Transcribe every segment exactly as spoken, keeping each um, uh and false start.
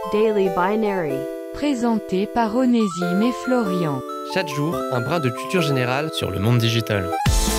Daily Binary. Présenté par Onésime et Florian. Chaque jour, un brin de culture générale sur le monde digital.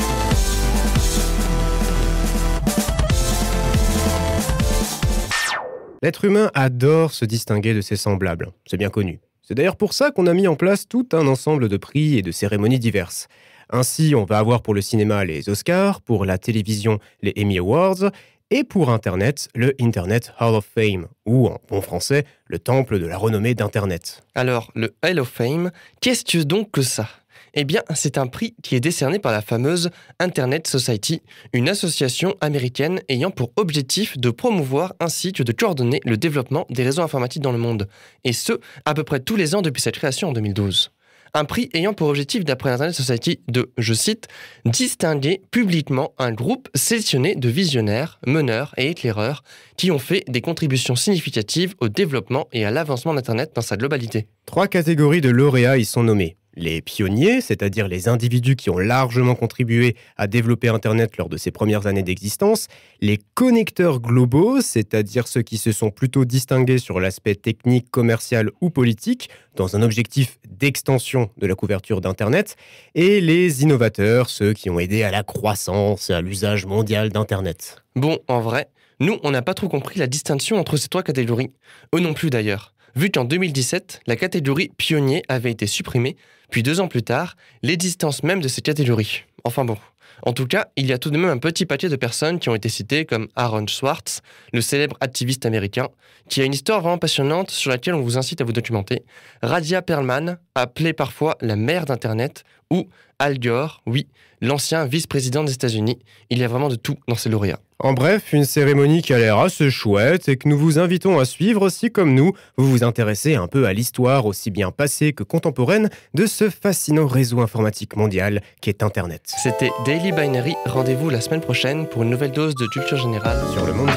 L'être humain adore se distinguer de ses semblables, c'est bien connu. C'est d'ailleurs pour ça qu'on a mis en place tout un ensemble de prix et de cérémonies diverses. Ainsi, on va avoir pour le cinéma les Oscars, pour la télévision les Emmy Awards, et pour Internet, le Internet Hall of Fame, ou en bon français, le temple de la renommée d'Internet. Alors, le Hall of Fame, qu'est-ce que donc que ça ? Eh bien, c'est un prix qui est décerné par la fameuse Internet Society, une association américaine ayant pour objectif de promouvoir ainsi que de coordonner le développement des réseaux informatiques dans le monde, et ce, à peu près tous les ans depuis sa création en deux mille douze. Un prix ayant pour objectif, d'après Internet Society, de, je cite, « distinguer publiquement un groupe sélectionné de visionnaires, meneurs et éclaireurs qui ont fait des contributions significatives au développement et à l'avancement d'Internet dans sa globalité. » Trois catégories de lauréats y sont nommées. Les pionniers, c'est-à-dire les individus qui ont largement contribué à développer Internet lors de ses premières années d'existence. Les connecteurs globaux, c'est-à-dire ceux qui se sont plutôt distingués sur l'aspect technique, commercial ou politique, dans un objectif d'extension de la couverture d'Internet. Et les innovateurs, ceux qui ont aidé à la croissance et à l'usage mondial d'Internet. Bon, en vrai, nous, on n'a pas trop compris la distinction entre ces trois catégories. Eux non plus d'ailleurs. Vu qu'en deux mille dix-sept, la catégorie pionnier avait été supprimée, puis deux ans plus tard, l'existence même de cette catégorie. Enfin bon. En tout cas, il y a tout de même un petit paquet de personnes qui ont été citées comme Aaron Swartz, le célèbre activiste américain, qui a une histoire vraiment passionnante sur laquelle on vous incite à vous documenter, Radia Perlman, appelée parfois la mère d'Internet, ou Al Gore, oui, l'ancien vice-président des États-Unis. Il y a vraiment de tout dans ces lauréats. En bref, une cérémonie qui a l'air assez chouette et que nous vous invitons à suivre si, comme nous, vous vous intéressez un peu à l'histoire aussi bien passée que contemporaine de ce fascinant réseau informatique mondial qu'est Internet. C'était Daily Binary. Rendez-vous la semaine prochaine pour une nouvelle dose de culture générale sur le monde